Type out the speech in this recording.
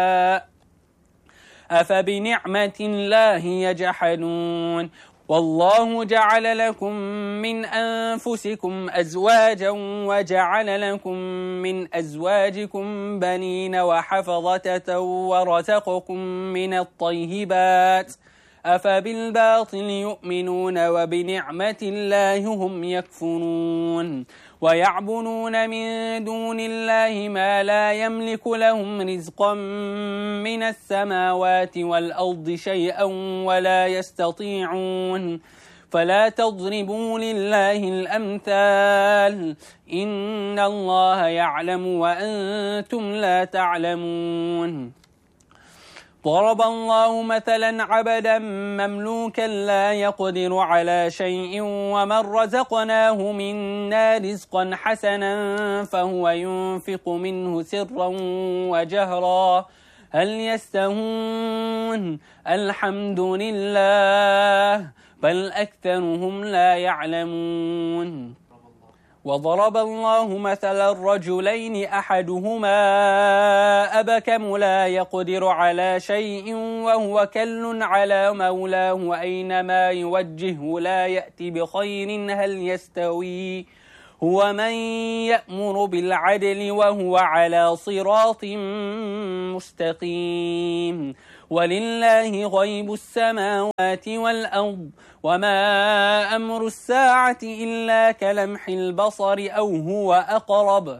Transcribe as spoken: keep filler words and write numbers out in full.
أفبنعمة الله يجحدون والله جعل لكم من أنفسكم أزواجا وجعل لكم من أزواجكم بنين وحفظة ورزقكم من الطيبات أفبالباطل يؤمنون وبنعمة الله هم يكفرون ويعبدون من دون الله ما لا يملك لهم رزقا من السماوات والأرض شيئا ولا يستطيعون فلا تضربوا لله الأمثال إن الله يعلم وأنتم لا تعلمون ضرب الله مثلا عبدا مملوكا لا يقدر على شيء ومن رزقناه منا رزقا حسنا فهو ينفق منه سرا وجهرا هل يستهون الحمد لله بل أكثرهم لا يعلمون وضرب الله مثلا الرجلين أحدهما أبكم لا يقدر على شيء وهو كل على مولاه أينما يوجهه لا يأتي بخير هل يستوي هو من يأمر بالعدل وهو على صراط مستقيم ولله غيب السماوات والأرض وما أمر الساعة إلا كلمح البصر أو هو أقرب